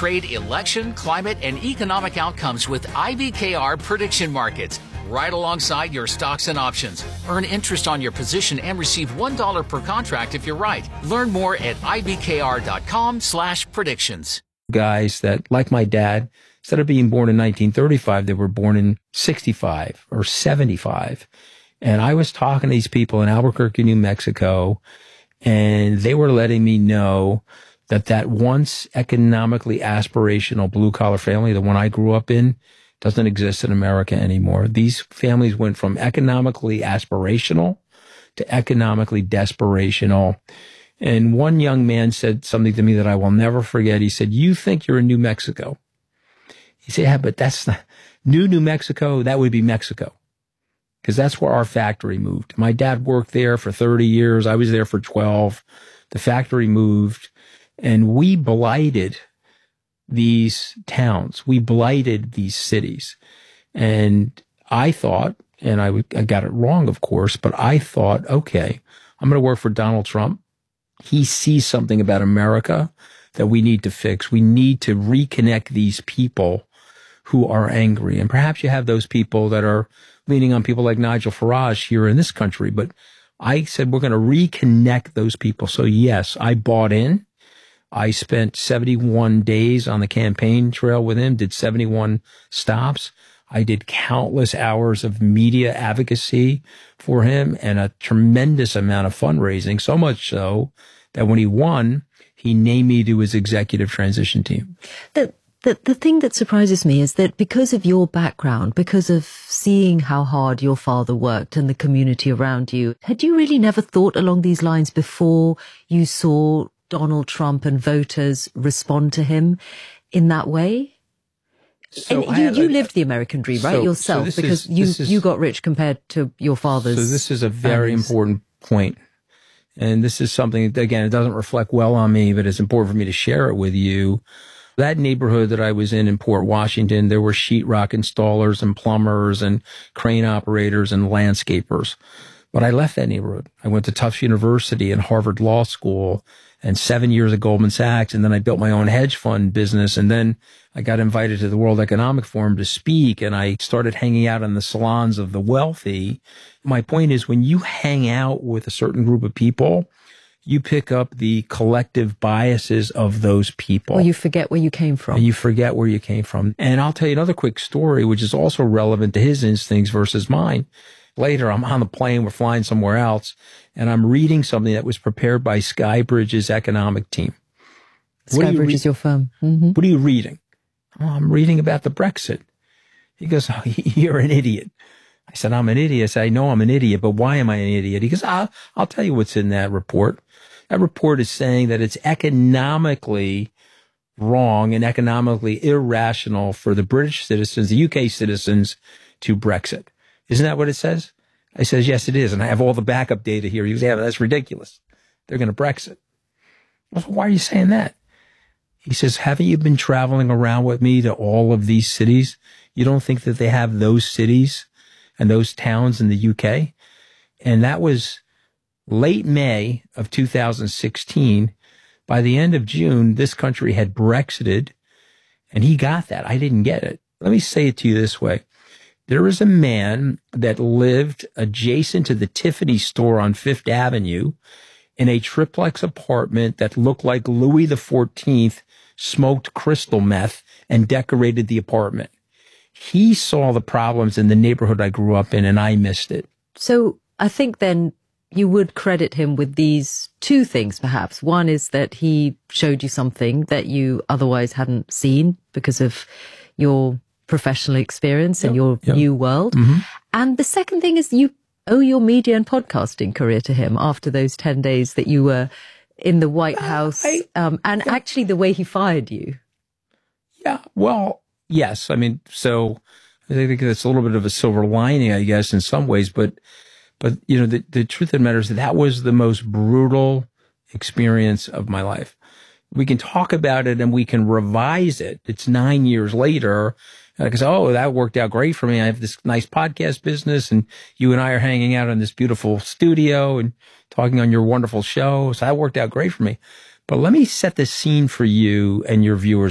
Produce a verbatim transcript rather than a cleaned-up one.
trade, election, climate, and economic outcomes with I B K R prediction markets, right alongside your stocks and options. Earn interest on your position and receive one dollar per contract if you're right. Learn more at ibkr.com slash predictions. Guys that, like my dad, instead of being born in nineteen thirty-five, they were born in sixty-five or seventy-five. And I was talking to these people in Albuquerque, New Mexico, and they were letting me know that that once economically aspirational blue-collar family, the one I grew up in, doesn't exist in America anymore. These families went from economically aspirational to economically desperational. And one young man said something to me that I will never forget. He said, "You think you're in New Mexico?" He said, "Yeah, but that's not New New Mexico. That would be Mexico." Because that's where our factory moved. My dad worked there for thirty years. I was there for twelve. The factory moved, and we blighted these towns. We blighted these cities. And I thought, and I, w- I got it wrong, of course, but I thought, okay, I'm going to work for Donald Trump. He sees something about America that we need to fix. We need to reconnect these people who are angry. And perhaps you have those people that are leaning on people like Nigel Farage here in this country. But I said, we're going to reconnect those people. So yes, I bought in. I spent seventy-one days on the campaign trail with him, did seventy-one stops. I did countless hours of media advocacy for him and a tremendous amount of fundraising, so much so that when he won, he named me to his executive transition team. The, the, the thing that surprises me is that because of your background, because of seeing how hard your father worked and the community around you, had you really never thought along these lines before you saw Donald Trump and voters respond to him in that way? So and you, had, you lived the American dream, right, so, yourself, so because is, you is, you got rich compared to your father's. So this is a very families. important point. And this is something, again, it doesn't reflect well on me, but it's important for me to share it with you. That neighborhood that I was in in Port Washington, there were sheetrock installers and plumbers and crane operators and landscapers. But I left that neighborhood. I went to Tufts University and Harvard Law School and seven years at Goldman Sachs. And then I built my own hedge fund business. And then I got invited to the World Economic Forum to speak. And I started hanging out in the salons of the wealthy. My point is, when you hang out with a certain group of people, you pick up the collective biases of those people. Or you forget where you came from. And you forget where you came from. And I'll tell you another quick story, which is also relevant to his instincts versus mine. Later, I'm on the plane, we're flying somewhere else, and I'm reading something that was prepared by Skybridge's economic team. Skybridge is your firm. Mm-hmm. What are you reading? Oh, I'm reading about the Brexit. He goes, oh, you're an idiot. I said, I'm an idiot. I said, I know I'm an idiot, but why am I an idiot? He goes, I'll, I'll tell you what's in that report. That report is saying that it's economically wrong and economically irrational for the British citizens, the U K citizens, to Brexit. Isn't that what it says? I says, yes, it is. And I have all the backup data here. He goes, yeah, that's ridiculous. They're going to Brexit. I said, why are you saying that? He says, haven't you been traveling around with me to all of these cities? You don't think that they have those cities and those towns in the U K? And that was late May of two thousand sixteen. By the end of June, this country had Brexited, and he got that. I didn't get it. Let me say it to you this way. There is a man that lived adjacent to the Tiffany store on Fifth Avenue in a triplex apartment that looked like Louis the fourteenth smoked crystal meth and decorated the apartment. He saw the problems in the neighborhood I grew up in, and I missed it. So I think then you would credit him with these two things, perhaps. One is that he showed you something that you otherwise hadn't seen because of your professional experience and yep, your yep. new world. Mm-hmm. And the second thing is you owe your media and podcasting career to him after those ten days that you were in the White House, uh, I, um, and yeah. actually the way he fired you. Yeah, well, yes. I mean, so I think that's a little bit of a silver lining, I guess, in some ways. But, but you know, the, the truth of the matter is that, that was the most brutal experience of my life. We can talk about it and we can revise it. It's nine years later. Because, oh, that worked out great for me. I have this nice podcast business, and you and I are hanging out in this beautiful studio and talking on your wonderful show. So that worked out great for me. But let me set the scene for you and your viewers.